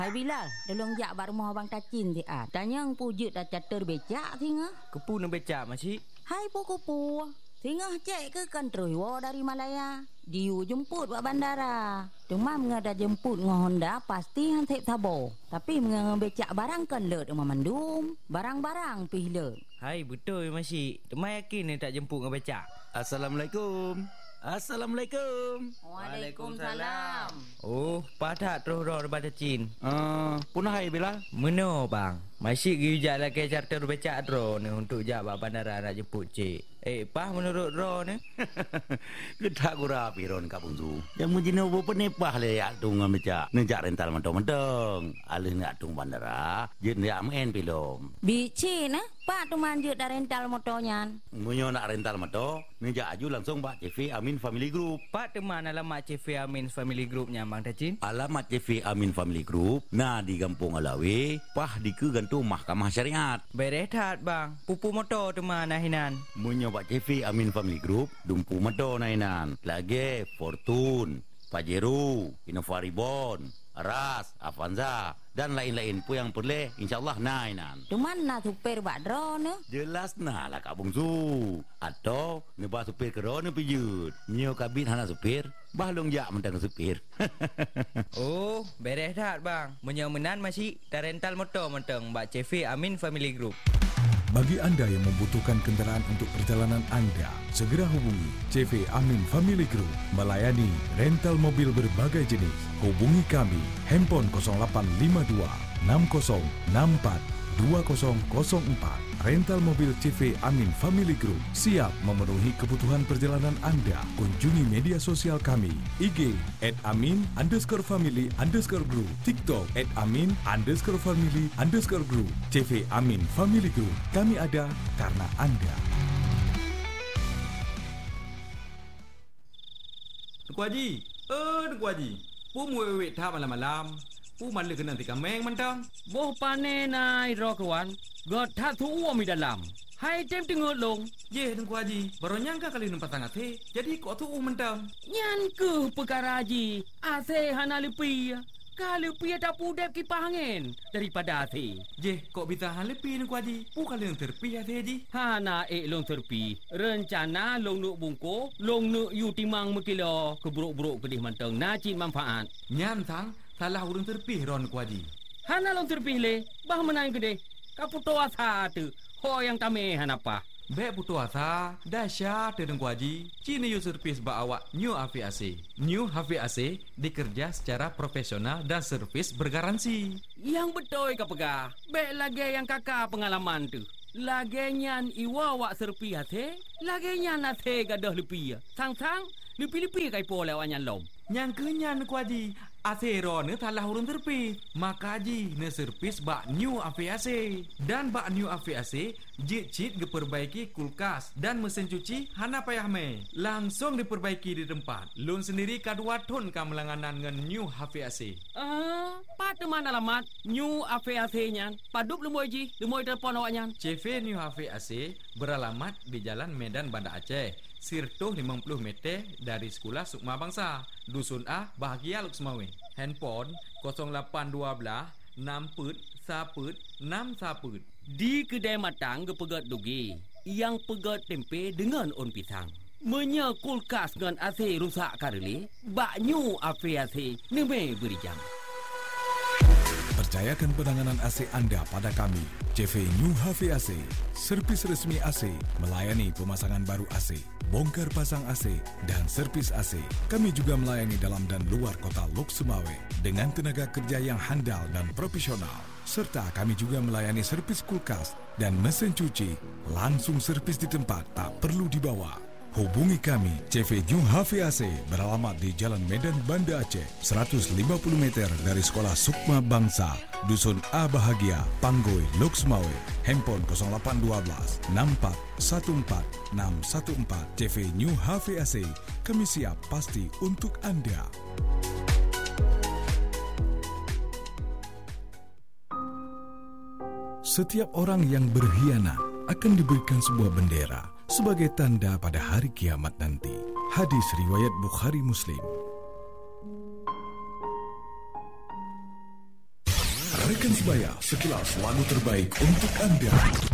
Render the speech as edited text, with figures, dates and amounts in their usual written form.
Hai Bilal, tolong jak bak rumah abang Tacin ti ah. Tanya ang pujut dah catur becak tinga. Kepu nak becak masih. Hai puku-pu. Tinga cek ke kantroi wo dari Malaya. Diu jemput bak bandara. Cuma mengada jemput ngah Honda pasti hantik tabo. Tapi mengada becak barang kan let rumah mandum. Barang-barang pih let. Hai betul masih. Temai yakin ni tak jemput ngah becak. Assalamualaikum. Assalamualaikum. Waalaikumsalam. Oh, padak terus roh daripada Cin. Punah hai Bilal. Meno bang. Masih gijak lagi charter becak ro ni untuk jak bak bandara nak jemput cik. Pah menurut ro ni. Kita gura piron kapung tu. Yang mujina ubo penepah le yak tung ngam-becak. Nejak rental mentong-mentong. Alih nak tung bandara, jit yak main pilom. Bici nah, Pak tu manjut dah rental motornya. Munyo nak rental motor, nejak aju langsung bak CV Amin Family Group. Pak teman alamat CV Amin Family Groupnya bang Tacin. Alamat CV Amin Family Group, nah di Kampung Alawi, pah di ke gantung Mahkamah Syariat. Berehat bang. Pupu motor teman nahinan. Munyo bak CV Amin Family Group, dumpu motor nainan. Lagi Fortune, Pajero, Innova Reborn, Aras, Avanza dan lain-lain pun yang perlu insyaallah nainan. Cuman nak supir bak drone. Jelas nah lah Kak Bungsu. Atau nebah supir kerana pijut. Nyo kabin hana supir, bahlong jak mentang supir. Oh, berehat bang. Menyemenan masih dah rental motor mentang bak CV Amin Family Group. Bagi anda yang membutuhkan kenderaan untuk perjalanan anda, segera hubungi CV Amin Family Group melayani rental mobil berbagai jenis. Hubungi kami, handphone 0852 6064 2004. Rental mobil CV Amin Family Group siap memenuhi kebutuhan perjalanan anda. Kunjungi media sosial kami, IG @amin_family_group, TikTok @amin_family_group. CV Amin Family Group, kami ada karena anda. Tuan Haji, Tuan Haji, pu muwek thap malam-malam. Pu man le kena tika meng mentang. Boh pane nai ro kawan. God tha thu mi dalam. Hai tem tengok long. Ye Tuan Haji, baru nyangka kali nampak sangat he. Jadi kok tu mentang. Nyan ke perkara haji. Ase hana lepi. Kalau pi tak pudep kipas angin daripada ase. Je, kok bisa hal lepi Tuan Haji? Pu kali yang terpi ase Haji. Hana long terpi. Rencana long nuk bungko, long nuk yu timang mekilo keburuk-buruk kedih mantang najib manfaat. Nyan sang salah urang terpi ron Tuan Haji. Hana long terpi le, bah menang kedih. Kaputo asa tu. Ho yang tame hanapa. Bek putu asa, dahsyat Tuan Haji. Cini yu servis ba awak New AVAC. New AVAC dikerja secara profesional dan servis bergaransi. Yang betul ka pegah. Bek lagi yang kakak pengalaman tu. Lagi nyan iwa wak serpi hati. Lagi nyan hati gadah lepi. Sang-sang lepi-lepi kai po lewat nyan lom. Yang kenyan Tuan Haji. Asero ne talah urang terpi. Maka Haji ne servis bak New AVAC. Dan bak New AVAC jit-jit diperbaiki kulkas dan mesin cuci hana payah me. Langsung diperbaiki di tempat. Lun sendiri kadua ton kamelanganan dengan New AVAC. Pat mana alamat New AVAC nyan. Padup lemoi Haji, lemoi telefon awak nyan. CV New AVAC beralamat di Jalan Medan Banda Aceh. Sirtuh 50 meter dari Sekolah Sukma Bangsa. Dusun A, Bahagia Luksmawe. Handphone 0812 6 saput 6 saput. Di kedai matang ke pegat dugi. Yang pegat tempe dengan on pisang. Menya kulkas dengan AC rusak kareli. Bak New AVAC neme beri jam. Percayakan penanganan AC anda pada kami. CV New AVAC, servis resmi AC, melayani pemasangan baru AC, bongkar pasang AC dan servis AC. Kami juga melayani dalam dan luar kota Lok Sumawe dengan tenaga kerja yang handal dan profesional. Serta kami juga melayani servis kulkas dan mesin cuci. Langsung servis di tempat, tak perlu dibawa. Hubungi kami, CV New AVAC beralamat di Jalan Medan Banda Aceh, 150 meter dari Sekolah Sukma Bangsa, Dusun A Bahagia, Panggoi, Lok Sumawe. Handphone 0812 64 14 614. CV New AVAC, kami siap pasti untuk anda. Setiap orang yang berkhianat akan diberikan sebuah bendera sebagai tanda pada hari kiamat nanti. Hadis riwayat Bukhari Muslim. Rekan sebaya, sekilas lagu terbaik untuk anda.